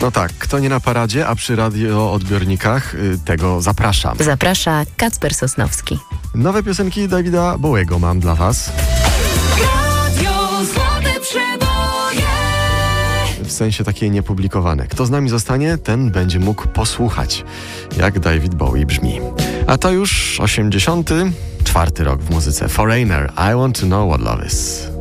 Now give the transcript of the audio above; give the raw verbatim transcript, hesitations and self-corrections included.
No tak, kto nie na paradzie, a przy radioodbiornikach, y, tego zapraszam. Zaprasza Kacper Sosnowski. Nowe piosenki Davida Bowiego mam dla was. Radio Złote Przeboje. W sensie takie niepublikowane. Kto z nami zostanie, ten będzie mógł posłuchać, jak David Bowie brzmi. A to już osiemdziesiąty czwarty rok w muzyce. Foreigner, I Want to Know What Love Is.